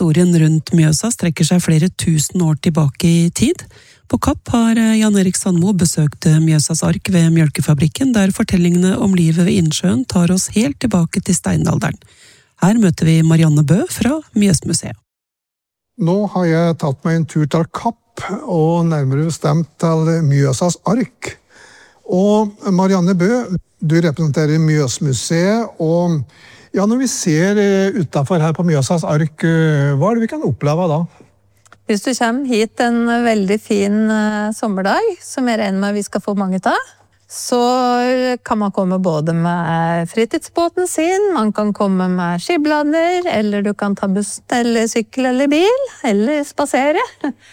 historien rundt Mjøsa strekker seg flere tusen år tilbake i tid. På Kapp har Jan Erik Sandmo besøkt Mjøsas ark ved Mjølkefabrikken, der fortellingene om livet ved innsjøen tar oss helt tilbake til steinalderen. Her møter vi Marianne Bø fra Mjøsmuseet. Nå har jeg tatt meg en tur til Kapp, og nærmere bestemt til Mjøsas ark. Og Marianne Bø, du representerer Mjøsmuseet, og ja, når vi ser utenfor her på Mjøsas ark, hva det vi kan oppleve da? Hvis du kommer hit en veldig fin sommerdag, som jeg regner med vi skal få mange av, så kan man komme både med fritidsbåten sin, man kan komme med skiblader, eller du kan ta buss eller sykkel eller bil, eller spasere.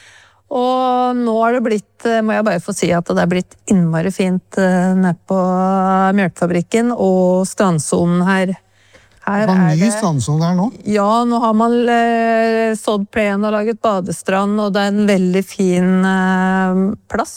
Og nå har det blitt, må jeg bare få si at det har blitt innmari fint nede på Mjølkefabrikken og strandsonen her. Det var ny strandsone der nå? Ja, nå har man sådd plen og laget badestrand, og det en veldig fin plass.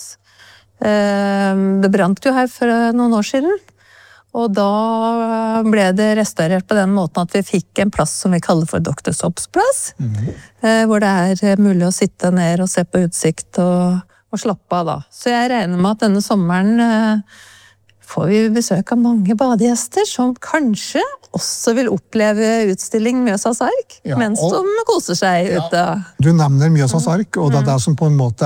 Det brant jo her for noen år siden, og da ble det restaurert på den måten at vi fikk en plass som vi kaller for Dr. Sopps plass, hvor det mulig å sitte ned og se på utsikt og slappe av da. Så jeg regner med at denne sommeren får vi besøk av mange badegjester som kanskje også vil oppleve utstilling Mjøsas ark, mens de koser seg ute. Du nevner Mjøsas ark, og det det som på en måte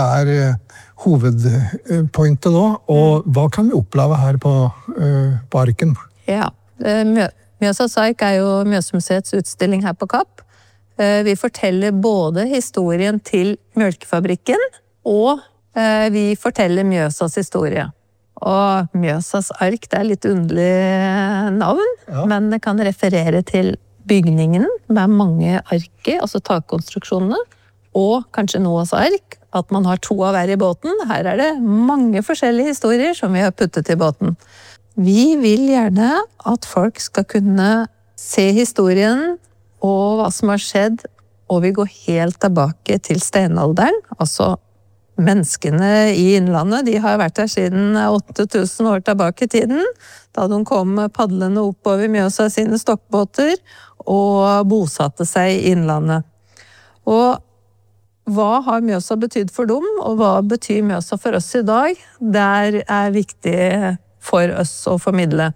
hovedpointet da. Og hva kan vi oppleve her på arken? Ja, Mjøsas ark jo Mjøsmuseets utstilling her på Kapp. Vi forteller både historien til Mjølkefabrikken, og vi forteller Mjøsas historie. Og Mjøsas ark, det litt underlig navn, men det kan referere til bygningen med mange arker, altså takkonstruksjonene, og kanskje Noas ark, at man har 2 av hver i båten. Her det mange forskjellige historier som vi har puttet i båten. Vi vil gjerne at folk skal kunne se historien og hva som har skjedd, og vi går helt tilbake til steinalderen, altså menneskene i innlandet, de har vært her siden 8000 år tilbake i tiden, da de kom padlende oppover Mjøsa sine stokkbåter og bosatte seg i innlandet. Og hva har Mjøsa betydd for dem, og hva betyr Mjøsa for oss i dag? Det viktig for oss å formidle.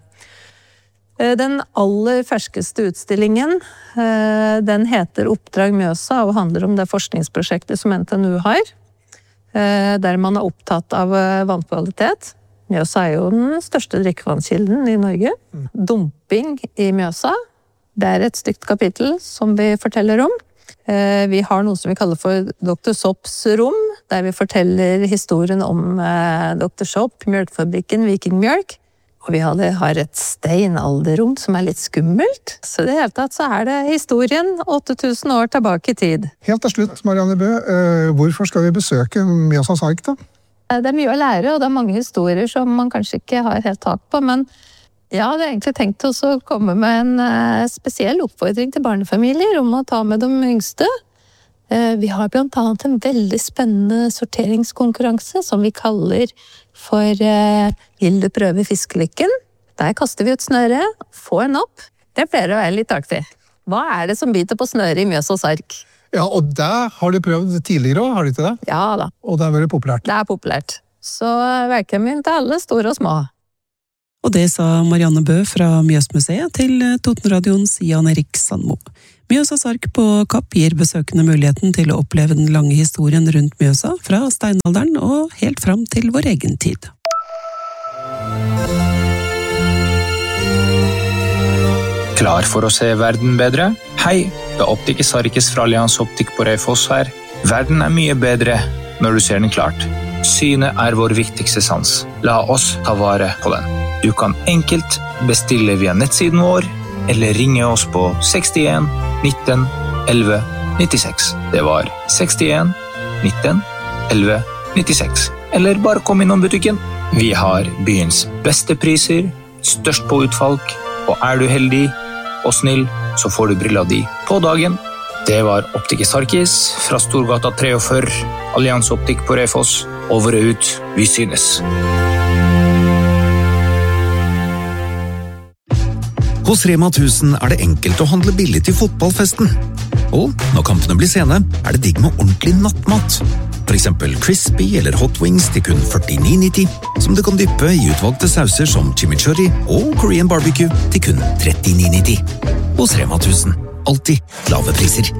Den aller ferskeste utstillingen, den heter Oppdrag Mjøsa, og handler om det forskningsprosjektet som NTNU har, der man opptatt av vannkvalitet. Mjøsa jo den største drikkevannskilden i Norge. Dumping i Mjøsa, det et stygt kapittel som vi forteller om. Vi har noe som vi kaller for Dr. Sopps rom, der vi forteller historien om Dr. Sopp, Mjølkefabrikken, Vikingmjølk. Og vi har et steinalderrom som litt skummelt. Så i det hele tatt så det historien 8000 år tilbake i tid. Helt til slutt, Marianne Bø, hvorfor skal vi besøke Mjøsas ark da? Det mye å lære, og det mange historier som man kanskje ikke har helt tak på, men jeg hadde egentlig tenkt å komme med en spesiell oppfordring til barnefamilier om å ta med de yngste. Vi har blant annet en veldig spennende sorteringskonkurranse som vi kaller for Vil du prøve fiskelykken? Der kaster vi ut snøre, få en opp. Det pleier å være litt artig. Hva det som biter på snøret i Mjøsas ark? Ja, og det har du prøvd tidligere også, har du ikke det? Ja da. Og det vært populært? Det populært. Så velkommen til alle, store og små. Og det sa Marianne Bø fra Mjøsmuseet til Totenradions Jan Erik Sandmo. Mjøsas ark på Kapp gir besøkende muligheten til å oppleve den lange historien rundt Mjøsa fra steinalderen og helt fram til vår egen tid. Klar for å se verden bedre? Hei, det Optiker Sarkis fra Allians Optik på Raufoss her. Verden mye bedre når du ser den klart. Synet vår viktigste sans. La oss ta vare på den. Du kan enkelt bestille via nettsiden vår, eller ringe oss på 61 19 11 96. Det var 61 19 11 96. Eller bare kom innom butikken. Vi har byens beste priser, størst på utvalg, og du heldig og snill, så får du brilla di på dagen. Det var Optiker Sarkis fra Storgata 43, Allians Optik på Raufoss. Over og ut, vi synes. Hos Rema 1000 det enkelt å handle billig til fotballfesten. Og når kampene blir sene, det digg med ordentlig nattmat. For eksempel crispy eller hot wings til kun 49,90, som du kan dyppe i utvalgte sauser som chimichurri og Korean barbecue til kun 39,90. Hos Rema 1000. Alltid lave priser.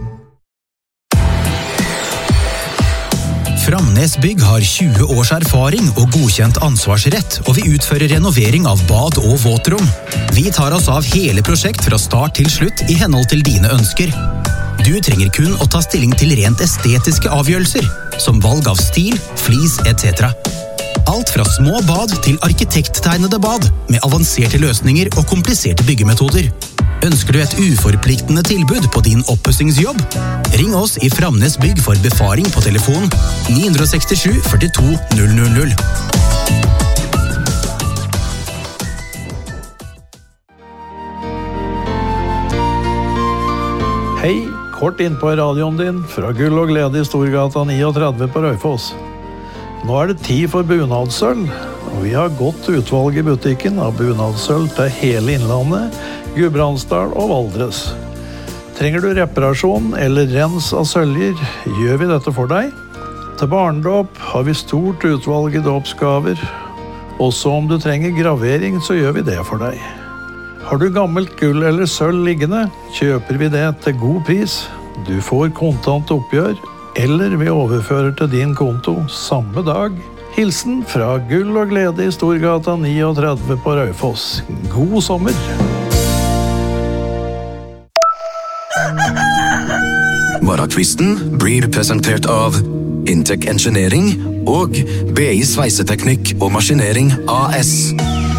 Framnes Bygg har 20 års erfaring og godkjent ansvarsrett, og vi utfører renovering av bad og våtrom. Vi tar oss av hele prosjekt fra start til slutt i henhold til dine ønsker. Du trenger kun å ta stilling til rent estetiske avgjørelser, som valg av stil, flis etc. Alt fra små bad til arkitekttegnede bad, med avanserte løsninger og kompliserte byggemetoder. Ønsker du et uforpliktende tilbud på din oppussingsjobb? Ring oss i Framnes Bygg for befaring på telefon 967 42 000. Hei, kort inn på radioen din fra Gull og Glede i Storgata 39 på Raufoss. Nå det tid for bunadssølv, og vi har godt utvalg i butikken av bunadssølv til hele Innlandet, Gudbrandsdal og Valdres. Trenger du reparasjon eller rens av søljer, gjør vi dette for deg. Til barndåp har vi stort utvalg i dåpsgaver. Også om du trenger gravering, så gjør vi det for deg. Har du gammelt gull eller sølv liggende, kjøper vi det til god pris. Du får kontant oppgjør, eller vi overfører til din konto samme dag. Hilsen fra Gull og Glede i Storgata 39 på Raufoss. God sommer! Morgenkvisten blir presentert av Intec Engineering og BI Sveiseteknikk og Maskinering AS.